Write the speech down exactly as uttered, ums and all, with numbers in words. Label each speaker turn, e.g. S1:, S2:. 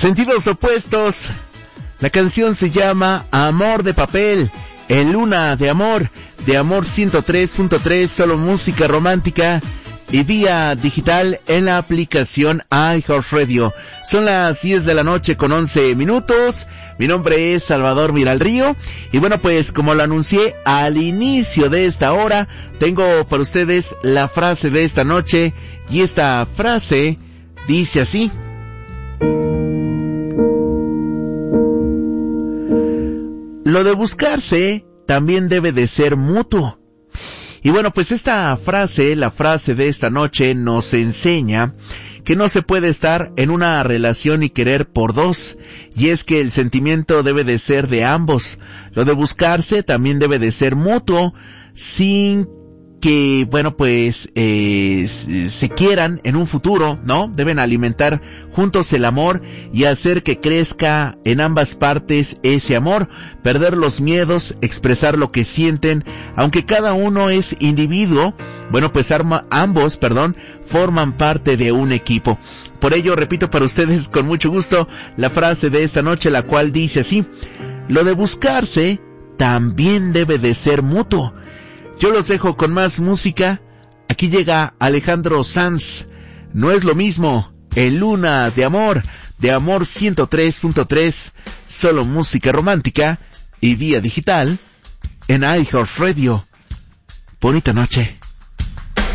S1: Sentidos opuestos. La canción se llama Amor de Papel, en Luna de Amor, de Amor ciento tres punto tres, solo música romántica y vía digital en la aplicación iHeartRadio. Son las diez de la noche con once minutos. Mi nombre es Salvador Miralrío y bueno, pues como lo anuncié al inicio de esta hora, tengo para ustedes la frase de esta noche y esta frase dice así: lo de buscarse también debe de ser mutuo. Y bueno, pues esta frase, la frase de esta noche, nos enseña que no se puede estar en una relación y querer por dos. Y es que el sentimiento debe de ser de ambos. Lo de buscarse también debe de ser mutuo, sin que, bueno, pues, eh, se quieran en un futuro, ¿no? Deben alimentar juntos el amor y hacer que crezca en ambas partes ese amor, perder los miedos, expresar lo que sienten, aunque cada uno es individuo, bueno, pues arma, ambos, perdón, forman parte de un equipo. Por ello, repito para ustedes con mucho gusto la frase de esta noche, la cual dice así: lo de buscarse también debe de ser mutuo. Yo los dejo con más música. Aquí llega Alejandro Sanz. No es lo mismo. En Luna de Amor, de Amor ciento tres punto tres, solo música romántica y vía digital en iHeartRadio. Bonita noche.